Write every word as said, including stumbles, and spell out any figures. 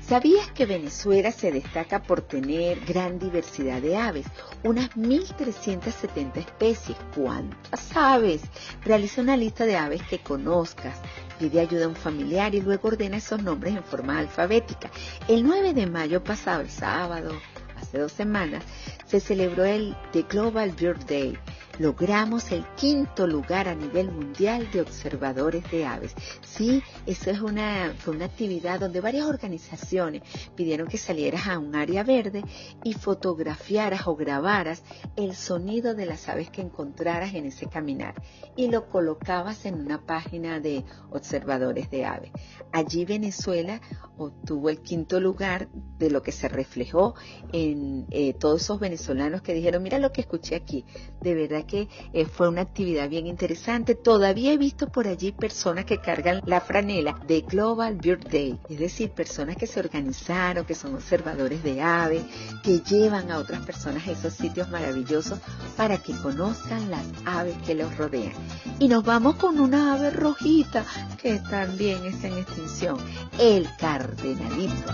¿Sabías que Venezuela se destaca por tener gran diversidad de aves? Unas mil trescientas setenta especies. ¿Cuántas aves? Realiza una lista de aves que conozcas, pide ayuda a un familiar y luego ordena esos nombres en forma alfabética. El nueve de mayo pasado, el sábado, hace dos semanas, se celebró el The Global Bird Day. Logramos el quinto lugar a nivel mundial de observadores de aves. Sí, eso es una, fue una actividad donde varias organizaciones pidieron que salieras a un área verde y fotografiaras o grabaras el sonido de las aves que encontraras en ese caminar y lo colocabas en una página de observadores de aves. Allí Venezuela obtuvo el quinto lugar, de lo que se reflejó en eh, todos esos venezolanos que dijeron, mira lo que escuché aquí. De verdad que eh, fue una actividad bien interesante. Todavía he visto por allí personas que cargan la franela de Global Bird Day, es decir, personas que se organizaron, que son observadores de aves, que llevan a otras personas a esos sitios maravillosos para que conozcan las aves que los rodean. Y nos vamos con una ave rojita que también está en extinción, el cardenalito.